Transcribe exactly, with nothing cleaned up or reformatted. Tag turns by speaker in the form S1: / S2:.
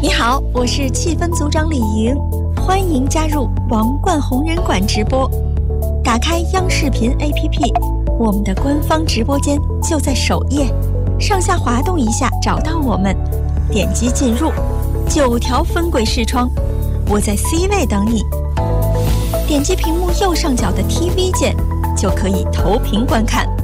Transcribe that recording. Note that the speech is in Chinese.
S1: 你好，我是气氛组长李莹，欢迎加入王冠红人馆直播。打开央视频 A P P， 我们的官方直播间就在首页，上下滑动一下找到我们，点击进入，九条分轨视窗，我在 C 位等你。点击屏幕右上角的 T V 键，就可以投屏观看。